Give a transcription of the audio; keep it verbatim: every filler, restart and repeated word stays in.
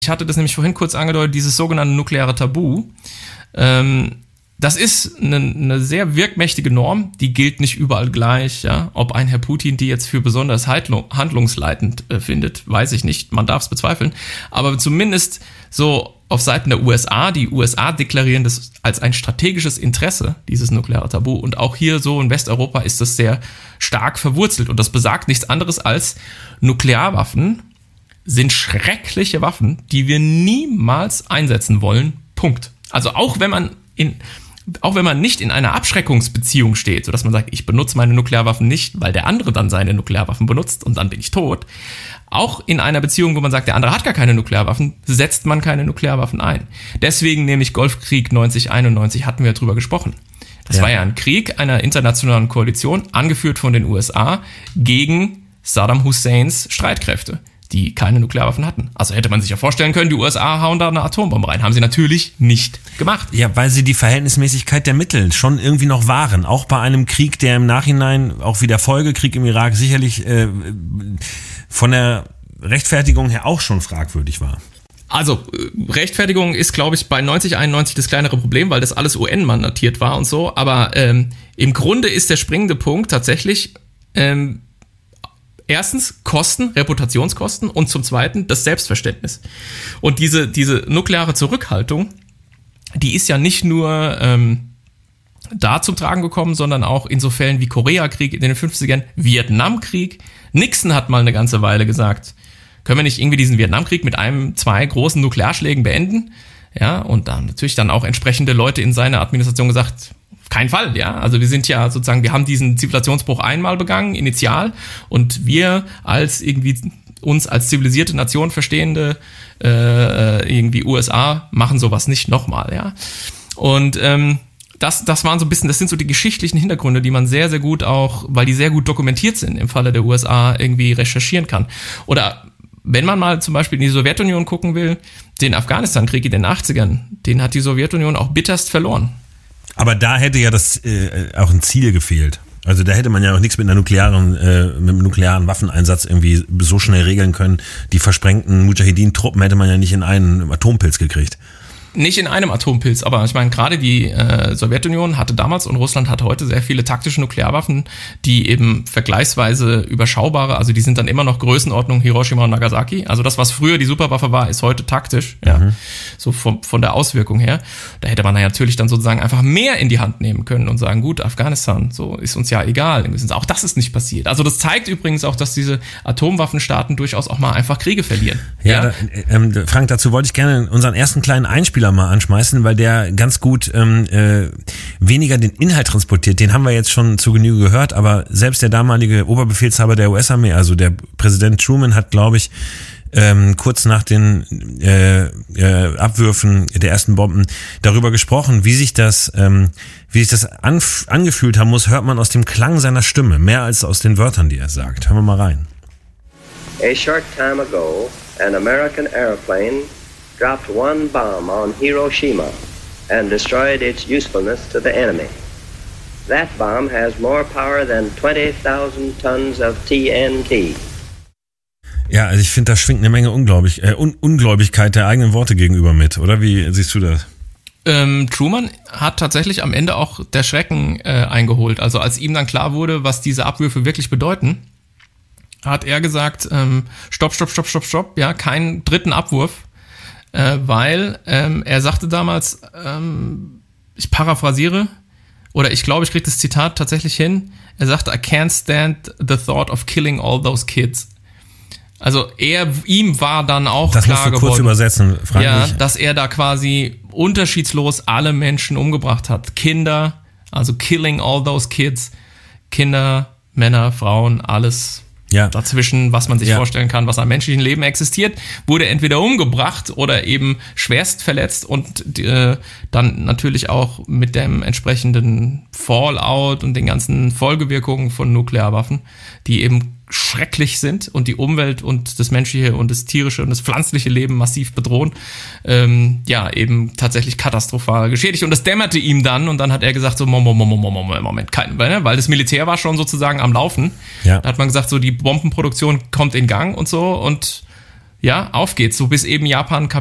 Ich hatte das nämlich vorhin kurz angedeutet, dieses sogenannte nukleare Tabu. Ähm, das ist eine, eine sehr wirkmächtige Norm, die gilt nicht überall gleich. Ja? Ob ein Herr Putin die jetzt für besonders handlungsleitend äh, findet, weiß ich nicht. Man darf es bezweifeln. Aber zumindest so auf Seiten der U S A, die U S A deklarieren das als ein strategisches Interesse, dieses nukleare Tabu. Und auch hier so in Westeuropa ist das sehr stark verwurzelt. Und das besagt nichts anderes als Nuklearwaffen sind schreckliche Waffen, die wir niemals einsetzen wollen. Punkt. Also auch wenn man in, auch wenn man nicht in einer Abschreckungsbeziehung steht, sodass man sagt, ich benutze meine Nuklearwaffen nicht, weil der andere dann seine Nuklearwaffen benutzt und dann bin ich tot. Auch in einer Beziehung, wo man sagt, der andere hat gar keine Nuklearwaffen, setzt man keine Nuklearwaffen ein. Deswegen nämlich Golfkrieg neunzig einundneunzig hatten wir drüber gesprochen. Das ja. war ja ein Krieg einer internationalen Koalition, angeführt von den U S A, gegen Saddam Husseins Streitkräfte, die keine Nuklearwaffen hatten. Also hätte man sich ja vorstellen können, die U S A hauen da eine Atombombe rein. Haben sie natürlich nicht gemacht. Ja, weil sie die Verhältnismäßigkeit der Mittel schon irgendwie noch wahren. Auch bei einem Krieg, der im Nachhinein, auch wie der Folgekrieg im Irak, sicherlich äh, von der Rechtfertigung her auch schon fragwürdig war. Also, Rechtfertigung ist, glaube ich, bei neunzig einundneunzig das kleinere Problem, weil das alles U N-mandatiert war und so. Aber ähm, im Grunde ist der springende Punkt tatsächlich ähm, erstens Kosten, Reputationskosten und zum Zweiten das Selbstverständnis. Und diese, diese nukleare Zurückhaltung, die ist ja nicht nur ähm, da zum Tragen gekommen, sondern auch in so Fällen wie Koreakrieg in den fünfzigern, Vietnamkrieg. Nixon hat mal eine ganze Weile gesagt, können wir nicht irgendwie diesen Vietnamkrieg mit einem, zwei großen Nuklearschlägen beenden? Ja, und dann natürlich dann auch entsprechende Leute in seiner Administration gesagt, kein Fall, ja. Also wir sind ja sozusagen, wir haben diesen Zivilisationsbruch einmal begangen, initial, und wir als irgendwie uns als zivilisierte Nation verstehende äh, irgendwie U S A machen sowas nicht nochmal, ja. Und ähm, das, das waren so ein bisschen, das sind so die geschichtlichen Hintergründe, die man sehr, sehr gut auch, weil die sehr gut dokumentiert sind im Falle der U S A, irgendwie recherchieren kann. Oder wenn man mal zum Beispiel in die Sowjetunion gucken will, den Afghanistan-Krieg in den achtzigern, den hat die Sowjetunion auch bitterst verloren. Aber da hätte ja das äh, auch ein Ziel gefehlt. Also da hätte man ja auch nichts mit einer nuklearen, äh, mit einem nuklearen Waffeneinsatz irgendwie so schnell regeln können. Die versprengten Mujahedin-Truppen hätte man ja nicht in einen Atompilz gekriegt. Nicht in einem Atompilz, aber ich meine, gerade die äh, Sowjetunion hatte damals und Russland hat heute sehr viele taktische Nuklearwaffen, die eben vergleichsweise überschaubare, also die sind dann immer noch Größenordnung Hiroshima und Nagasaki. Also das, was früher die Superwaffe war, ist heute taktisch, ja, mhm. so von, von der Auswirkung her. Da hätte man ja natürlich dann sozusagen einfach mehr in die Hand nehmen können und sagen, gut, Afghanistan, so ist uns ja egal. Auch das ist nicht passiert. Also das zeigt übrigens auch, dass diese Atomwaffenstaaten durchaus auch mal einfach Kriege verlieren. Ja, ja? Da, ähm, Frank, dazu wollte ich gerne unseren ersten kleinen Einspieler mal anschmeißen, weil der ganz gut ähm, äh, weniger den Inhalt transportiert. Den haben wir jetzt schon zu Genüge gehört, aber selbst der damalige Oberbefehlshaber der U S-Armee, also der Präsident Truman, hat, glaube ich, ähm, kurz nach den äh, äh, Abwürfen der ersten Bomben darüber gesprochen, wie sich das, ähm, wie sich das anf- angefühlt haben muss, hört man aus dem Klang seiner Stimme, mehr als aus den Wörtern, die er sagt. Hören wir mal rein. A short time ago, an American airplane dropped one bomb on Hiroshima and destroyed its usefulness to the enemy. That bomb has more power than twenty thousand tons of T N T. Ja, also ich finde, da schwingt eine Menge Ungläubig, äh, Un- Ungläubigkeit der eigenen Worte gegenüber mit, oder? Wie siehst du das? Ähm, Truman hat tatsächlich am Ende auch der Schrecken äh, eingeholt. Also als ihm dann klar wurde, was diese Abwürfe wirklich bedeuten, hat er gesagt, ähm, stopp, stopp, stopp, stopp, stopp, ja, keinen dritten Abwurf, äh, weil ähm, er sagte damals, ähm, ich paraphrasiere, oder ich glaube, ich kriege das Zitat tatsächlich hin, er sagte, I can't stand the thought of killing all those kids. Also er, ihm war dann auch das klar geworden, das musst du kurz übersetzen, Frank. Ja, dass er da quasi unterschiedslos alle Menschen umgebracht hat. Kinder, also killing all those kids, Kinder, Männer, Frauen, alles ja. dazwischen, was man sich ja. vorstellen kann, was am menschlichen Leben existiert, wurde entweder umgebracht oder eben schwerst verletzt und äh, dann natürlich auch mit dem entsprechenden Fallout und den ganzen Folgewirkungen von Nuklearwaffen, die eben schrecklich sind und die Umwelt und das menschliche und das tierische und das pflanzliche Leben massiv bedrohen, ähm, ja, eben tatsächlich katastrophal geschädigt. Und das dämmerte ihm dann und dann hat er gesagt so, Moment, Moment, Moment, Moment, kein, weil das Militär war schon sozusagen am Laufen. Ja. Da hat man gesagt so, die Bombenproduktion kommt in Gang und so und Ja, auf geht's. So bis eben Japan